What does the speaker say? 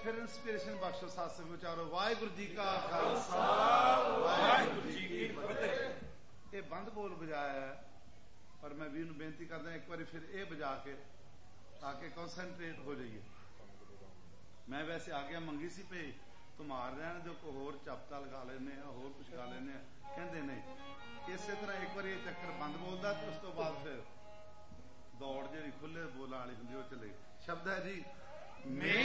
फिर इंस्पिरेशन बख्शो सत्संग विचारो। वाहिगुरु जी का खालसा वाहिगुरु जी की फतेह। ये बंद बोल बजाया है, पर मैं भी बेनती करदा एक बार फिर ये बजा के ताकि कॉन्सेंट्रेट हो जाइए। मैं वैसे आज्ञा मंगी सी पे तुमार रहन दो, को होर चपता लगा लेने होर कुछ गा लेने कहते नहीं। इस तरह एक बार ये चक्कर बंद बोलता तो उस तो बाद फिर दौड़ जी खुले बोलां वाली होंदी वो चले। शब्द है जी, मेरे